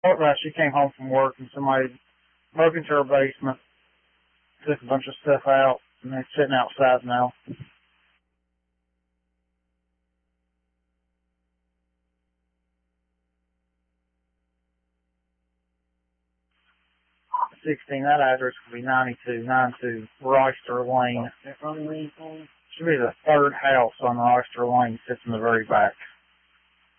She came home from work and somebody broke into her basement, took a bunch of stuff out, and they're sitting outside now. 16, that address could be 9292 Royster Lane. Should be the third house on Royster Lane, sits in the very back.